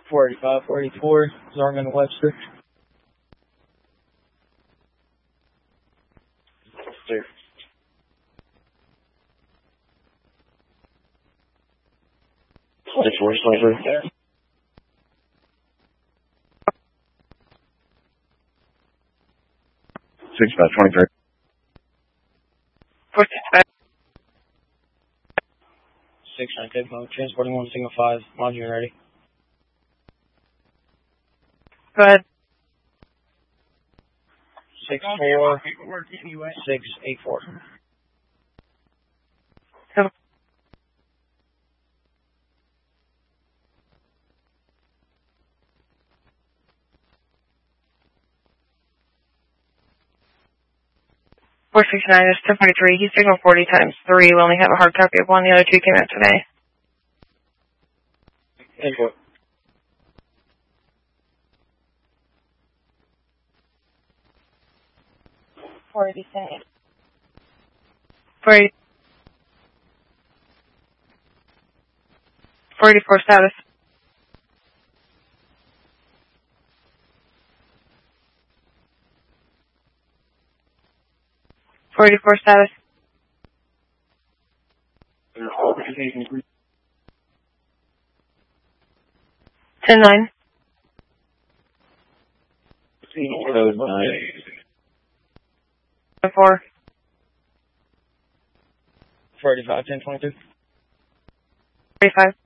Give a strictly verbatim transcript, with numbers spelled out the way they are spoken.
four eighty-five, four eighty-four, Zarman Webster. Clear. twenty-four, Sniper. There. six five, twenty-three. four six five. six nine, take mode, transporting one single five, module ready. Go ahead. six four, six eight four. Come. four six nine is ten forty-three. He's signal forty times three. We only have a hard copy of one. The other two came out today. Input. four eighty-seven. four eighty. four eighty-four status. four eighty-four status. ten nine. four. four eighty-five, ten twenty-two. thirty-five.